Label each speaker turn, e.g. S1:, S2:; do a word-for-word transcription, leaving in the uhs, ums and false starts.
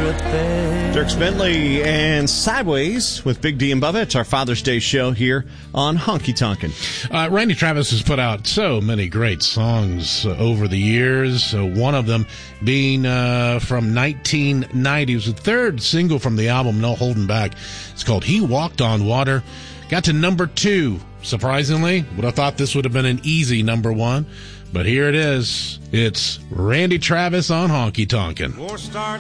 S1: Dierks Bentley and Sideways with Big D and Bubba. It's our Father's Day show here on Honky Tonkin'.
S2: Uh, Randy Travis has put out so many great songs uh, over the years. Uh, one of them being uh, from nineteen ninety. It was the third single from the album No Holding Back. It's called He Walked on Water. Got to number two. Surprisingly, would have thought this would have been an easy number one. But here it is. It's Randy Travis on Honky Tonkin'.